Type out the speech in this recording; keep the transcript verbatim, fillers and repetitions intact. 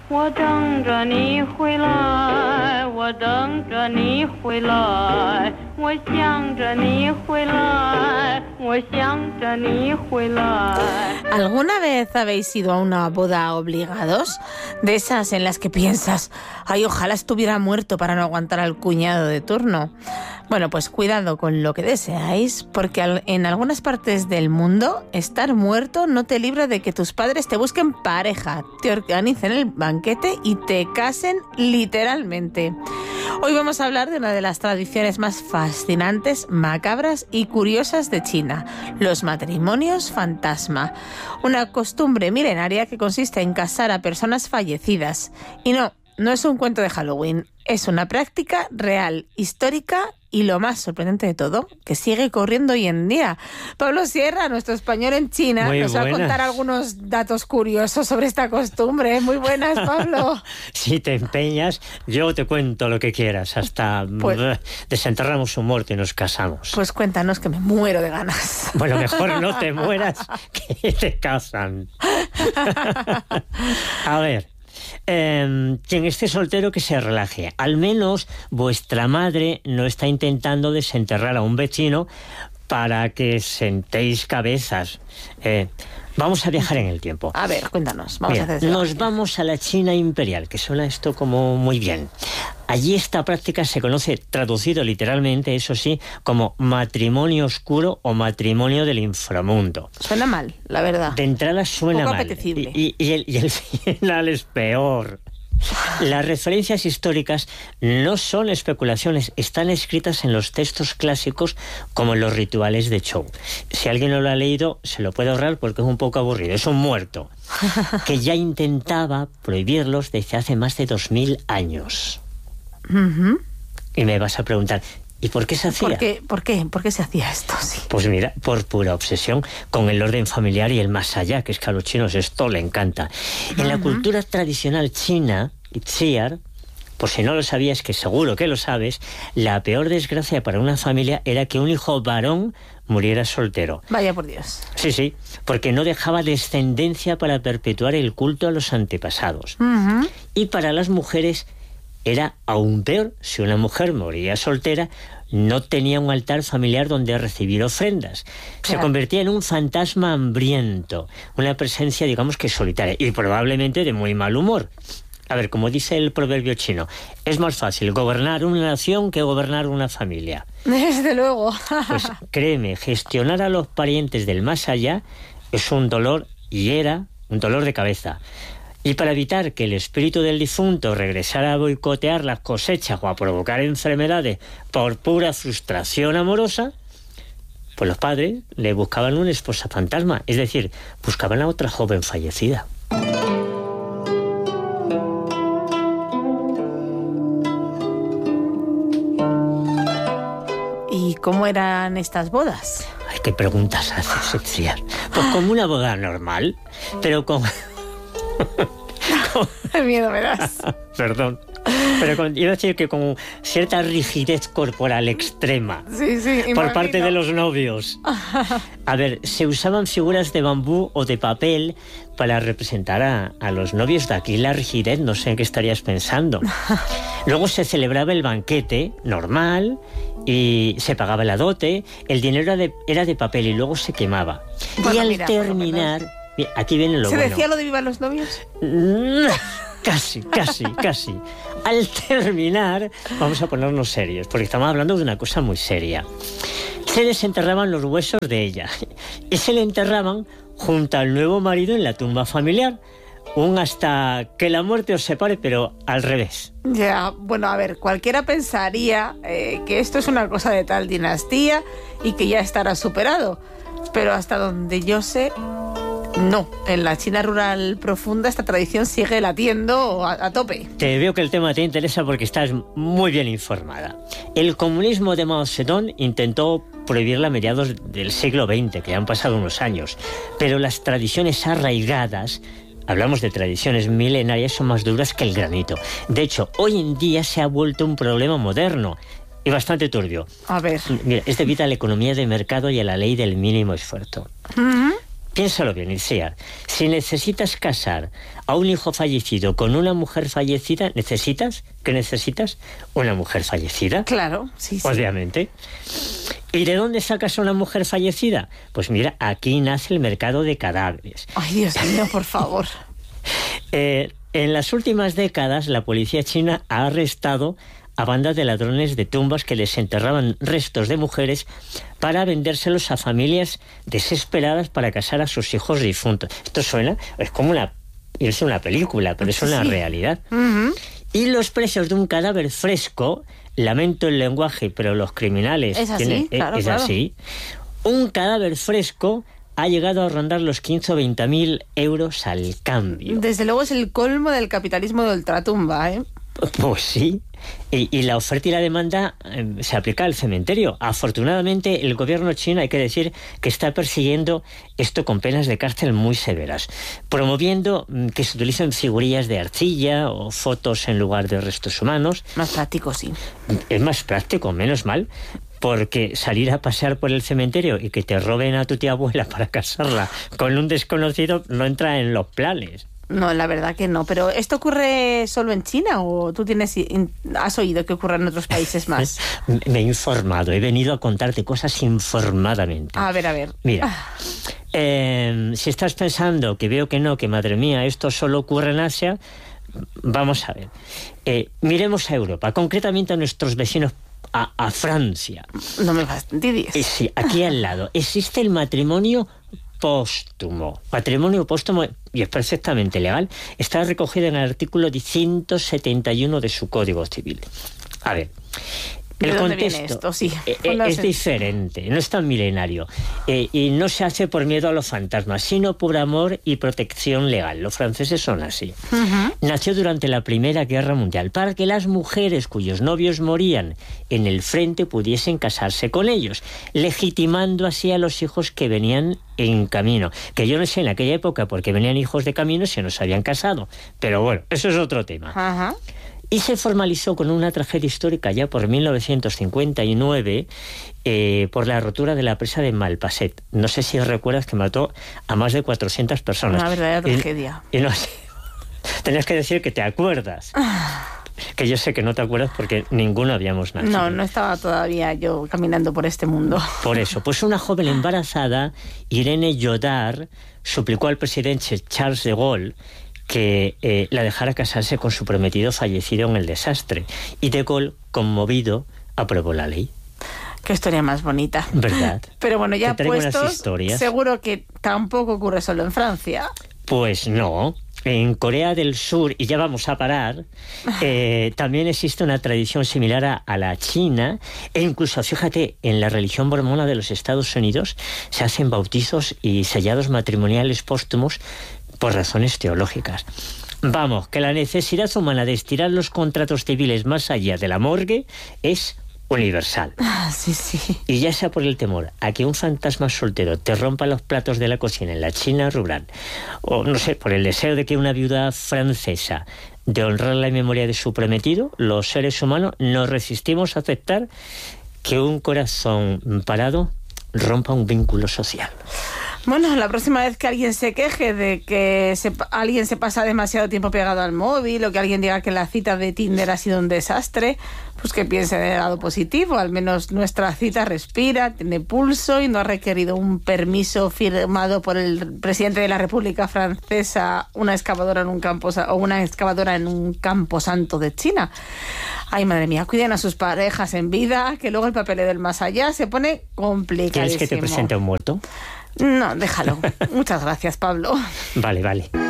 我等着你回来，我等着你回来，我想着你回来，我想着你回来. ¿Alguna vez habéis ido a una boda obligados? De esas en las que piensas, ay, ojalá estuviera muerto para no aguantar al cuñado de turno. Bueno, pues cuidado con lo que deseáis, porque en algunas partes del mundo estar muerto no te libra de que tus padres te busquen pareja, te organicen el banquete y te casen literalmente. Hoy vamos a hablar de una de las tradiciones más fascinantes, macabras y curiosas de China, los matrimonios fantasma. Una costumbre milenaria que consiste en casar a personas fallecidas. Y no, no es un cuento de Halloween, es una práctica real, histórica y lo más sorprendente de todo, que sigue corriendo hoy en día. Pablo Sierra, nuestro español en China, Muy nos buenas. va a contar algunos datos curiosos sobre esta costumbre. Muy buenas, Pablo. Si te empeñas, yo te cuento lo que quieras, hasta Pues- uh, desenterramos un muerto y nos casamos. Pues cuéntanos, que me muero de ganas. Bueno, mejor no te mueras, que te casan. A ver, eh, quien esté soltero que se relaje. Al menos vuestra madre no está intentando desenterrar a un vecino para que sentéis cabezas. Eh, vamos a viajar en el tiempo. A ver, cuéntanos. Vamos Mira, a hacer ese nos viaje. vamos a la China imperial, que suena esto como muy bien. Allí esta práctica se conoce, traducido literalmente, eso sí, como matrimonio oscuro o matrimonio del inframundo. Suena mal, la verdad. De entrada suena Poco mal. apetecible. Y, y el, y el final es peor. Las referencias históricas no son especulaciones, están escritas en los textos clásicos como en los rituales de Chou. Si alguien no lo ha leído, se lo puede ahorrar porque es un poco aburrido. Es un muerto que ya intentaba prohibirlos desde hace más de dos mil años. Ujú. Y me vas a preguntar, ¿y por qué se hacía? ¿Por qué, por qué, por qué se hacía esto? Sí. Pues mira, por pura obsesión con el orden familiar y el más allá, que es que a los chinos esto le encanta. En la cultura tradicional china, Xiar, por si no lo sabías, que seguro que lo sabes, la peor desgracia para una familia era que un hijo varón muriera soltero. Vaya por Dios. Sí, sí, porque no dejaba descendencia para perpetuar el culto a los antepasados. Ujú. Y para las mujeres era aún peor. Si una mujer moría soltera, no tenía un altar familiar donde recibir ofrendas. Se Claro. convertía en un fantasma hambriento, una presencia, digamos que solitaria, y probablemente de muy mal humor. A ver, como dice el proverbio chino, es más fácil gobernar una nación que gobernar una familia. Desde luego. Pues créeme, gestionar a los parientes del más allá es un dolor, y era un dolor de cabeza. Y para evitar que el espíritu del difunto regresara a boicotear las cosechas o a provocar enfermedades por pura frustración amorosa, pues los padres le buscaban una esposa fantasma, es decir, buscaban a otra joven fallecida. ¿Y cómo eran estas bodas? Ay, ¿qué preguntas haces, Itziar? Pues como una boda normal, pero con... Qué miedo me das. Perdón. Pero con, iba a decir que con cierta rigidez corporal extrema Sí, sí. por imagino. parte de los novios. A ver, se usaban figuras de bambú o de papel para representar a, a los novios. De aquí la rigidez, no sé en qué estarías pensando. Luego se celebraba el banquete normal y se pagaba la dote. El dinero era de, era de papel y luego se quemaba. Bueno, y al mira, por lo terminar... Mira, aquí viene lo ¿Se bueno. decía lo de vivan los novios? Casi, casi, casi. Al terminar, vamos a ponernos serios, porque estamos hablando de una cosa muy seria. Se desenterraban los huesos de ella y se le enterraban junto al nuevo marido en la tumba familiar, un hasta que la muerte os separe, pero al revés. Ya, bueno, a ver, cualquiera pensaría eh, que esto es una cosa de tal dinastía y que ya estará superado. Pero hasta donde yo sé, no. En la China rural profunda esta tradición sigue latiendo a, a tope. Te veo que el tema te interesa porque estás muy bien informada. El comunismo de Mao Zedong intentó prohibirla a mediados del siglo veinte, que ya han pasado unos años, pero las tradiciones arraigadas, hablamos de tradiciones milenarias, son más duras que el granito. De hecho, hoy en día se ha vuelto un problema moderno y bastante turbio. A ver. Mira, es debido a la economía de mercado y a la ley del mínimo esfuerzo. Uh-huh. piénsalo bien, Itziar. Si necesitas casar a un hijo fallecido con una mujer fallecida, ¿necesitas? ¿Qué necesitas? Una mujer fallecida. Claro, sí, sí. Obviamente. ¿Y de dónde sacas a una mujer fallecida? Pues mira, aquí nace el mercado de cadáveres. Ay, Dios mío, por favor. eh, en las últimas décadas, la policía china ha arrestado a bandas de ladrones de tumbas que desenterraban restos de mujeres para vendérselos a familias desesperadas para casar a sus hijos difuntos. Esto suena, es como una, es una película, pero es una sí. realidad. Uh-huh. Y los precios de un cadáver fresco, lamento el lenguaje, pero los criminales... Es así, tienen, claro, es claro. así. Un cadáver fresco ha llegado a rondar los quince o veinte mil euros al cambio. Desde luego es el colmo del capitalismo de ultratumba, ¿eh? Pues sí, y, y la oferta y la demanda eh, se aplica al cementerio. Afortunadamente, el gobierno chino, hay que decir, que está persiguiendo esto con penas de cárcel muy severas, promoviendo mm, que se utilicen figurillas de arcilla o fotos en lugar de restos humanos. Más práctico, sí. Es más práctico, menos mal, porque salir a pasear por el cementerio y que te roben a tu tía abuela para casarla con un desconocido no entra en los planes. No, la verdad que no. Pero ¿esto ocurre solo en China o tú tienes has oído que ocurre en otros países más? Me he informado, he venido a contarte cosas informadamente. A ver, a ver. Mira, eh, si estás pensando que veo que no, que madre mía, esto solo ocurre en Asia, vamos a ver. Eh, miremos a Europa, concretamente a nuestros vecinos, a, a Francia. No me fastidies. Eh, sí, aquí al lado existe el matrimonio póstumo. Matrimonio póstumo, y es perfectamente legal, está recogido en el artículo ciento setenta y uno de su Código Civil. A ver, el ¿De dónde contexto viene esto? Sí. eh, eh, es diferente, no es tan milenario, eh, y no se hace por miedo a los fantasmas, sino por amor y protección legal. Los franceses son así. Uh-huh. Nació durante la Primera Guerra Mundial para que las mujeres cuyos novios morían en el frente pudiesen casarse con ellos, legitimando así a los hijos que venían en camino. Que yo no sé en aquella época porque venían hijos de camino si no se habían casado. Pero bueno, eso es otro tema. Ajá. Y se formalizó con una tragedia histórica ya por mil novecientos cincuenta y nueve eh, por la rotura de la presa de Malpasset. No sé si recuerdas que mató a más de cuatrocientas personas. Una verdadera Y- tragedia. Y, no sé, tenías que decir que te acuerdas. Que yo sé que no te acuerdas porque ninguno habíamos nacido. No, no estaba todavía yo caminando por este mundo. Por eso, pues una joven embarazada, Irene Jodard, suplicó al presidente Charles de Gaulle que eh, la dejara casarse con su prometido fallecido en el desastre. Y de Gaulle, conmovido, aprobó la ley. Qué historia más bonita. ¿Verdad? Pero bueno, ya Te traigo unas puestos, historias. seguro que tampoco ocurre solo en Francia. Pues no. En Corea del Sur, y ya vamos a parar, eh, también existe una tradición similar a, a la china, e incluso, fíjate, en la religión mormona de los Estados Unidos se hacen bautizos y sellados matrimoniales póstumos por razones teológicas. Vamos, que la necesidad humana de estirar los contratos civiles más allá de la morgue es universal. Ah, sí, sí. Y ya sea por el temor a que un fantasma soltero te rompa los platos de la cocina en la China rural, o no sé, por el deseo de que una viuda francesa de honrar la memoria de su prometido, los seres humanos nos resistimos a aceptar que un corazón parado rompa un vínculo social. Bueno, la próxima vez que alguien se queje de que se, alguien se pasa demasiado tiempo pegado al móvil o que alguien diga que la cita de Tinder ha sido un desastre, pues que piense del lado positivo. Al menos nuestra cita respira, tiene pulso y no ha requerido un permiso firmado por el presidente de la República Francesa, una excavadora en un campo o una excavadora en un camposanto de China. Ay, madre mía, cuiden a sus parejas en vida, que luego el papeleo del más allá se pone complicadísimo. ¿Quieres que te presente a un muerto? No, déjalo. Muchas gracias, Pablo. Vale, vale.